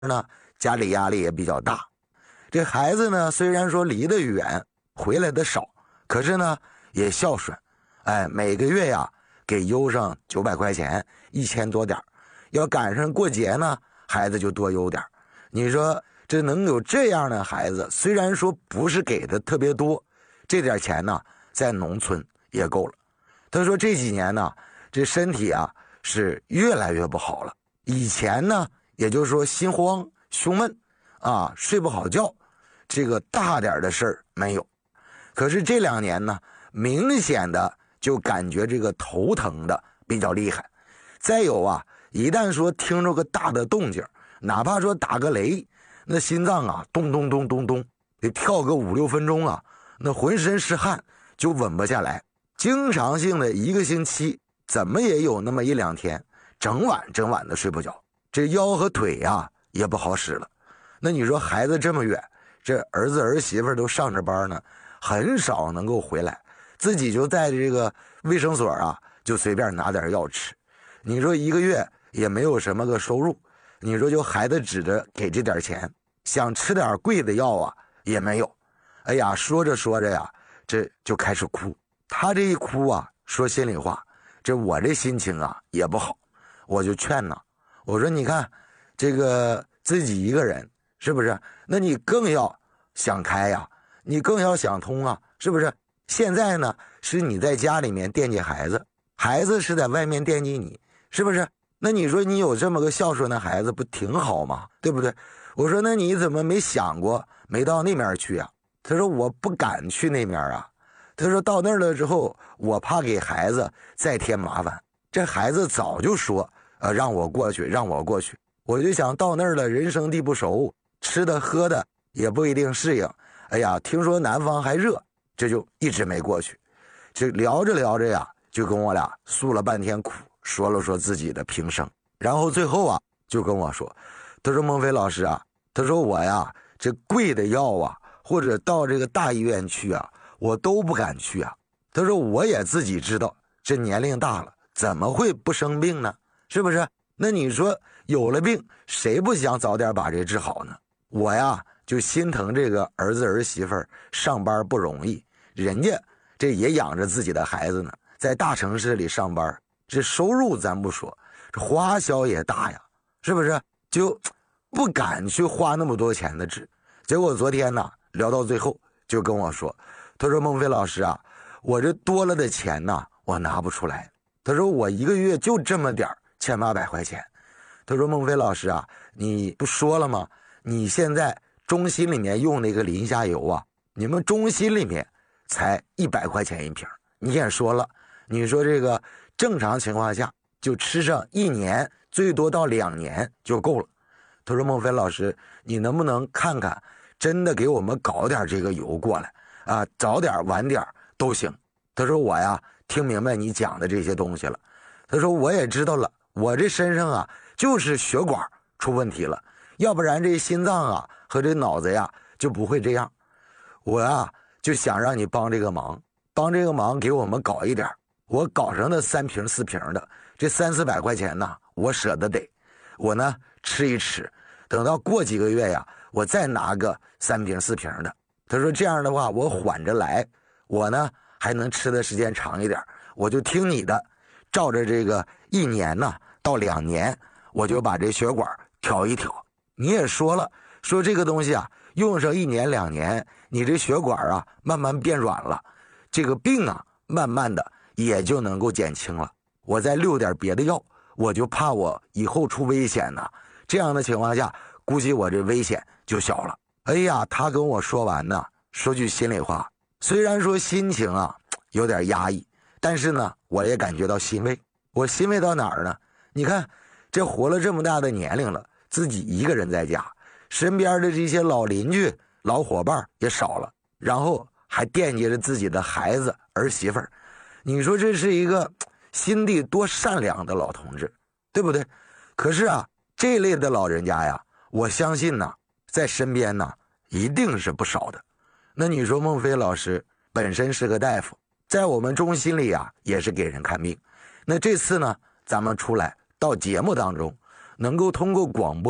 呢，家里压力也比较大。这孩子呢，虽然说离得远，回来的少，可是呢也孝顺，每个月呀给邮上900块钱，1000多点。要赶上过节呢，孩子就多邮点。你说这能有这样的孩子，虽然说不是给的特别多，这点钱呢，在农村也够了。他说这几年呢，这身体啊是越来越不好了。以前呢，也就是说心慌胸闷啊，睡不好觉，这个大点的事儿没有。可是这2年呢，明显的就感觉这个头疼的比较厉害。再有啊，一旦说听着个大的动静，哪怕说打个雷，那心脏啊咚咚咚咚咚得跳个5、6分钟啊，那浑身是汗，就稳不下来。经常性的1个星期怎么也有那么1、2天整晚的睡不着，这腰和腿呀也不好使了。那你说孩子这么远，这儿子儿媳妇都上着班呢，很少能够回来，自己就在这个卫生所啊就随便拿点药吃。你说1个月也没有什么个收入，你说就孩子指着给这点钱，想吃点贵的药啊也没有。哎呀，说着说着呀，这就开始哭。他这一哭啊，说心里话，这我这心情啊也不好。我就劝呢，我说你看这个自己一个人是不是，那你更要想开呀，你更要想通啊，是不是？现在呢是你在家里面惦记孩子，孩子是在外面惦记你，是不是？那你说你有这么个孝顺的孩子不挺好吗？对不对？我说那你怎么没想过没到那边去啊？他说我不敢去那边啊。他说到那儿了之后，我怕给孩子再添麻烦。这孩子早就说让我过去，让我过去。我就想到那儿了，人生地不熟，吃的喝的也不一定适应。哎呀，听说南方还热，这就一直没过去。这聊着聊着呀，就跟我俩诉了半天苦，说了说自己的平生。然后最后啊，就跟我说，他说孟非老师啊，他说我呀，这贵的药啊，或者到这个大医院去啊，我都不敢去啊。他说我也自己知道，这年龄大了，怎么会不生病呢？是不是？那你说有了病，谁不想早点把这治好呢？我呀，就心疼这个儿子儿媳妇上班不容易，人家这也养着自己的孩子呢，在大城市里上班，这收入咱不说，这花销也大呀，是不是？就不敢去花那么多钱的治。结果昨天呢，聊到最后就跟我说，他说孟非老师啊，我这多了的钱呢，我拿不出来。他说我1个月就这么点1800块钱。他说孟非老师啊，你不说了吗？你现在中心里面用那个磷虾油啊，你们中心里面才100块钱1瓶。你也说了，你说这个正常情况下就吃上1年，最多到2年就够了。他说孟非老师，你能不能看看，真的给我们搞点这个油过来啊，早点晚点都行。他说我呀听明白你讲的这些东西了，他说我也知道了，我这身上啊就是血管出问题了，要不然这心脏啊和这脑子呀就不会这样。我呀就想让你帮这个忙，帮这个忙给我们搞一点，我搞上那3瓶4瓶的，这3、400块钱呢我舍得得，我呢吃一吃，等到过几个月呀我再拿个3瓶4瓶的。他说这样的话我缓着来，我呢还能吃的时间长一点，我就听你的，照着这个1年呢到2年，我就把这血管调一调。你也说了，说这个东西啊用上1年2年，你这血管啊慢慢变软了，这个病啊慢慢的也就能够减轻了。我再溜点别的药，我就怕我以后出危险呢，这样的情况下估计我这危险就小了。哎呀，他跟我说完呢，说句心里话，虽然说心情啊有点压抑，但是呢我也感觉到欣慰。我欣慰到哪儿呢？你看这活了这么大的年龄了，自己一个人在家，身边的这些老邻居老伙伴也少了，然后还惦记着自己的孩子儿媳妇儿，你说这是一个心地多善良的老同志，对不对？可是啊这类的老人家呀，我相信呢在身边呢一定是不少的。那你说孟非老师本身是个大夫，在我们中心里啊也是给人看病，那这次呢咱们出来到节目当中，能够通过广播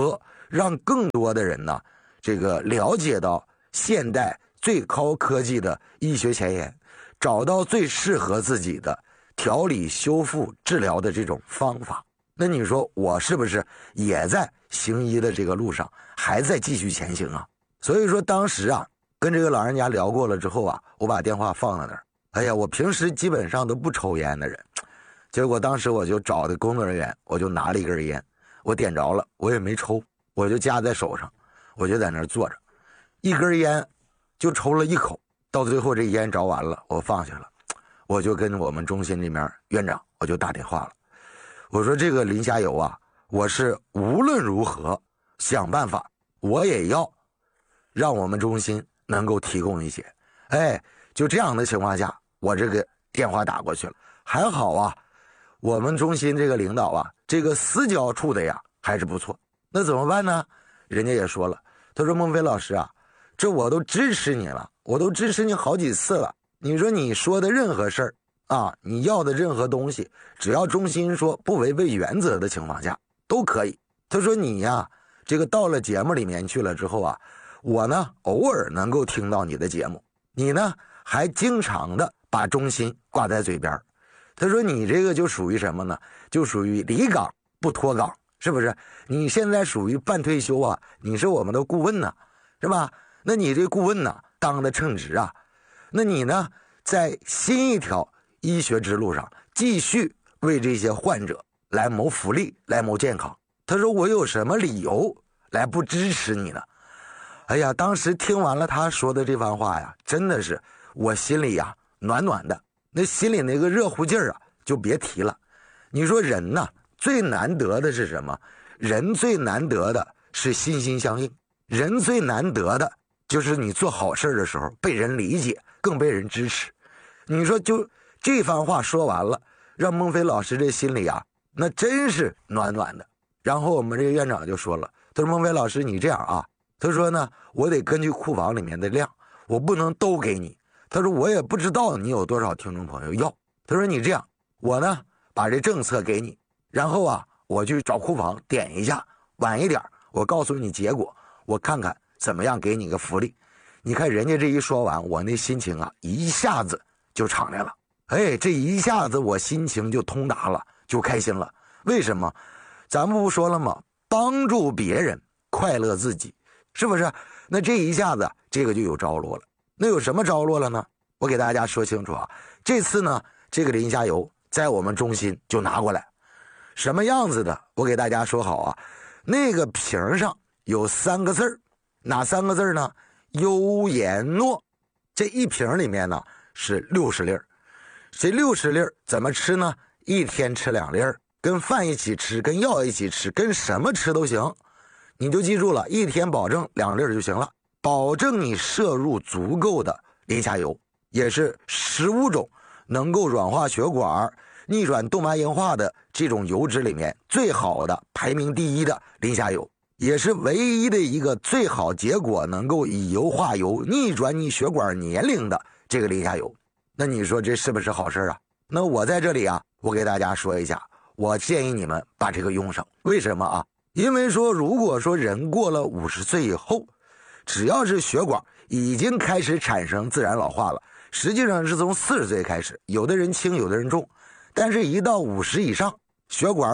让更多的人呢，这个了解到现代最高科技的医学前沿，找到最适合自己的调理、修复、治疗的这种方法。那你说我是不是也在行医的这个路上，还在继续前行啊？所以说当时啊，跟这个老人家聊过了之后啊，我把电话放在那儿。哎呀，我平时基本上都不抽烟的人，结果当时我就找的工作人员，我就拿了一根烟，我点着了，我也没抽，我就夹在手上，我就在那儿坐着，一根烟就抽了一口，到最后这烟着完了，我放下了，我就跟我们中心里面院长我就打电话了，我说这个林下游啊，我是无论如何想办法，我也要让我们中心能够提供一些。哎，就这样的情况下，我这个电话打过去了，还好啊，我们中心这个领导啊，这个私交处的呀还是不错。那怎么办呢？人家也说了，他说孟非老师啊，这我都支持你了，我都支持你好几次了。你说你说的任何事儿啊，你要的任何东西，只要中心说不违背原则的情况下都可以。他说你呀，这个到了节目里面去了之后啊，我呢偶尔能够听到你的节目，你呢还经常的把中心挂在嘴边。他说你这个就属于什么呢？就属于离岗不脱岗，是不是？你现在属于半退休啊，你是我们的顾问呢，是吧？那你这顾问呢当的称职啊，那你呢在新一条医学之路上继续为这些患者来谋福利，来谋健康。他说我有什么理由来不支持你呢？哎呀，当时听完了他说的这番话呀，真的是我心里呀暖暖的，那心里那个热乎劲儿啊就别提了。你说人呢最难得的是什么？人最难得的是心心相印，人最难得的就是你做好事的时候被人理解，更被人支持。你说就这番话说完了，让孟非老师这心里啊那真是暖暖的。然后我们这个院长就说了，他说孟非老师你这样啊，他说呢我得根据库房里面的量，我不能都给你，他说我也不知道你有多少听众朋友要，他说你这样，我呢把这政策给你，然后啊我去找库房点一下，晚一点我告诉你结果，我看看怎么样给你个福利。你看人家这一说完，我那心情啊一下子就敞亮了，哎，这一下子我心情就通达了，就开心了。为什么？咱们不说了吗？帮助别人快乐自己，是不是？那这一下子这个就有着落了。那有什么着落了呢？我给大家说清楚啊，这次呢这个林下游在我们中心就拿过来，什么样子的我给大家说好啊。那个瓶上有3个字，哪3个字呢？优颜诺。这一瓶里面呢是60粒，这60粒怎么吃呢？一天吃2粒，跟饭一起吃，跟药一起吃，跟什么吃都行。你就记住了，一天保证2粒就行了，保证你摄入足够的林下游，也是15种能够软化血管、逆转动脉硬化的这种油脂里面最好的，排名第1的林下游，也是唯一的一个最好结果能够以油化油，逆转你血管年龄的这个林下游。那你说这是不是好事啊？那我在这里啊，我给大家说一下，我建议你们把这个用上。为什么啊？因为说如果说人过了50岁以后，只要是血管已经开始产生自然老化了，实际上是从40岁开始，有的人轻有的人重，但是一到50以上，血管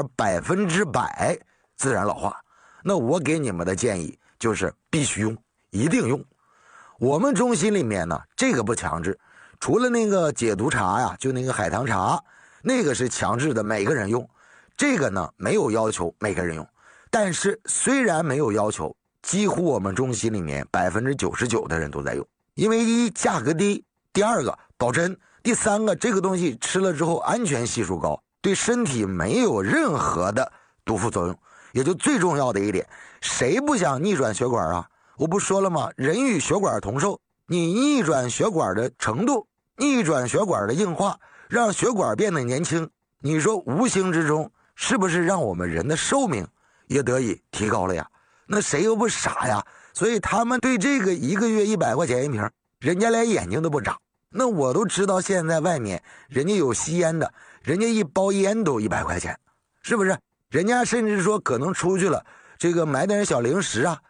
100%自然老化。那我给你们的建议就是必须用，一定用。我们中心里面呢，这个不强制，除了那个解毒茶呀，就那个海棠茶，那个是强制的每个人用，这个呢没有要求每个人用。但是虽然没有要求，几乎我们中心里面99%的人都在用，因为一价格低，第二个保真，第三个这个东西吃了之后安全系数高，对身体没有任何的毒副作用。也就最重要的一点，谁不想逆转血管啊？我不说了吗？人与血管同寿，你逆转血管的程度，逆转血管的硬化，让血管变得年轻，你说无形之中是不是让我们人的寿命也得以提高了呀？那谁又不傻呀？所以他们对这个1个月100块钱一瓶，人家连眼睛都不眨。那我都知道现在外面人家有吸烟的，人家一包烟都100块钱，是不是？人家甚至说可能出去了， 这个买点小零食啊，